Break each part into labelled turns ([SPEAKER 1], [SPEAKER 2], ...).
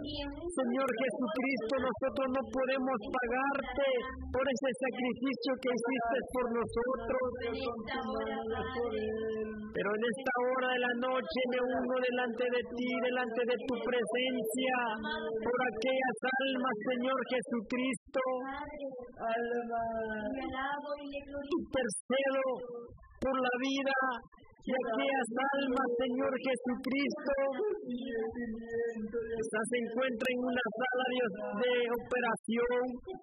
[SPEAKER 1] Señor Jesucristo, nosotros no podemos pagarte por ese sacrificio que hiciste por nosotros. Pero en esta hora de la noche me uno delante de ti, delante de tu presencia, por aquellas almas, Señor Jesucristo. Intercedo por la vida de aquellas almas, Señor Jesucristo. Quizás se encuentra en una sala de operación.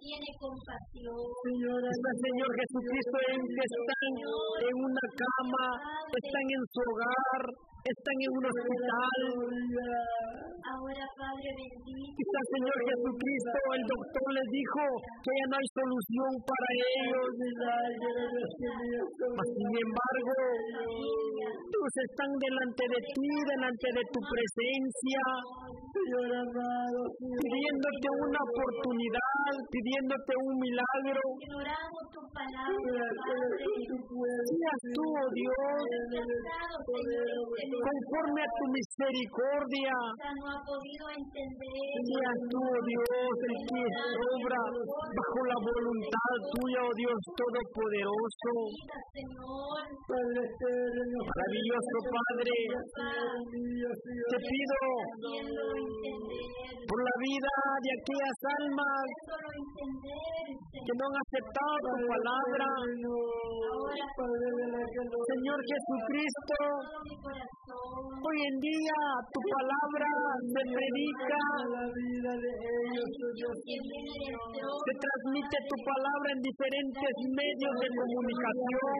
[SPEAKER 1] Señor Jesucristo, que están en una cama, están en su hogar, están en un hospital.
[SPEAKER 2] Ahora, Padre bendito.
[SPEAKER 1] Quizás, Señor Jesucristo, el doctor les dijo que ya no hay solución para ellos. Mas, sin embargo, ellos están delante de ti, delante de tu presencia, pidiéndote una oportunidad, pidiéndote un milagro.
[SPEAKER 2] Ignoramos tu palabra, Padre.
[SPEAKER 1] Seas tú, oh Dios, conforme a tu misericordia.
[SPEAKER 2] No ha podido entender.
[SPEAKER 1] Seas tú, oh Dios, el que obra bajo la voluntad tuya, oh Dios Todopoderoso. Maravilloso Padre, te pido por la vida de aquellas almas que no han aceptado tu palabra. Señor Jesucristo, hoy en día tu palabra se predica, se transmite tu palabra en diferentes medios de comunicación.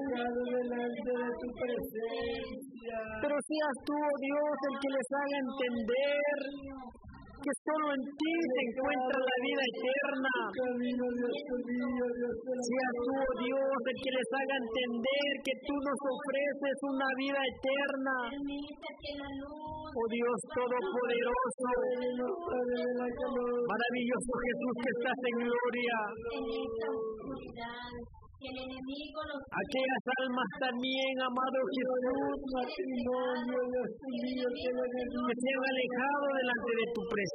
[SPEAKER 1] Pero seas tú, oh Dios, el que les haga entender que solo en ti se encuentra la vida eterna. Seas tú, oh Dios, el que les haga entender que tú nos ofreces una vida eterna. Oh Dios Todopoderoso, maravilloso Jesús que estás en gloria. Aquellas almas también, amado Jesús, que se han alejado delante de tu presencia.